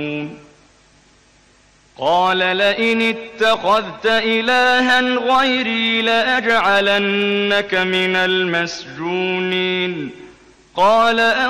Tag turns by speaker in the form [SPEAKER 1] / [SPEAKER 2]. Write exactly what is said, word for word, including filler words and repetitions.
[SPEAKER 1] قال لئن اتخذت إلها غيري لأجعلنك من المسجونين قال